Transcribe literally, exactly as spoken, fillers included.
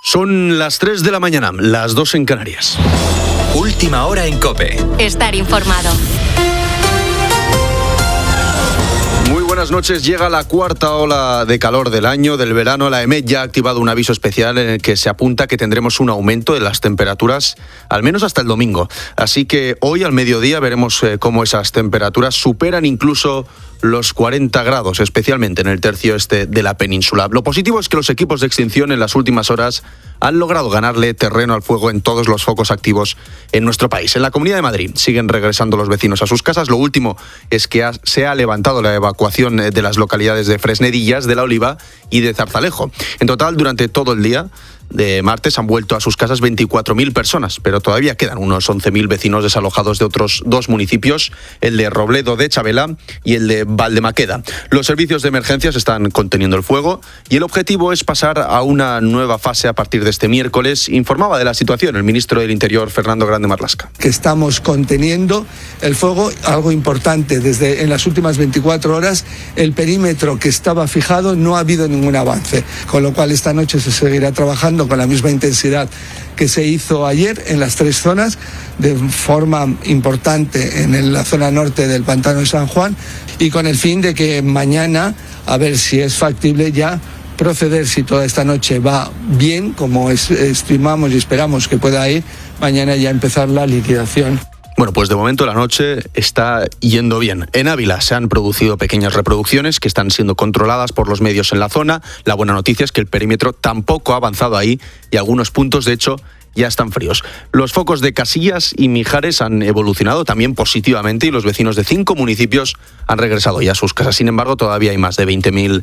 Son las tres de la mañana, las dos en Canarias. Última hora en COPE. Estar informado. Muy buenas noches. Llega la cuarta ola de calor del año, del verano. La EMET ya ha activado un aviso especial en el que se apunta que tendremos un aumento de las temperaturas, al menos hasta el domingo. Así que hoy al mediodía veremos eh, cómo esas temperaturas superan incluso los cuarenta grados, especialmente en el tercio este de la península. Lo positivo es que los equipos de extinción en las últimas horas han logrado ganarle terreno al fuego en todos los focos activos en nuestro país. En la Comunidad de Madrid siguen regresando los vecinos a sus casas. Lo último es que ha, se ha levantado la evacuación de las localidades de Fresnedillas, de La Oliva y de Zarzalejo. En total, durante todo el día de martes han vuelto a sus casas veinticuatro mil personas, pero todavía quedan unos once mil vecinos desalojados de otros dos municipios, el de Robledo de Chabela y el de Valdemaqueda. Los servicios de emergencias están conteniendo el fuego y el objetivo es pasar a una nueva fase a partir de este miércoles. Informaba de la situación el ministro del Interior, Fernando Grande Marlaska. Que estamos conteniendo el fuego, algo importante, desde en las últimas veinticuatro horas el perímetro que estaba fijado no ha habido ningún avance, con lo cual esta noche se seguirá trabajando con la misma intensidad que se hizo ayer en las tres zonas, de forma importante en la zona norte del Pantano de San Juan, y con el fin de que mañana, a ver si es factible ya proceder, si toda esta noche va bien, como es, estimamos y esperamos que pueda ir, mañana ya empezar la liquidación. Bueno, pues de momento la noche está yendo bien. En Ávila se han producido pequeñas reproducciones que están siendo controladas por los medios en la zona. La buena noticia es que el perímetro tampoco ha avanzado ahí y algunos puntos, de hecho, ya están fríos. Los focos de Casillas y Mijares han evolucionado también positivamente y los vecinos de cinco municipios han regresado ya a sus casas. Sin embargo, todavía hay más de veinte mil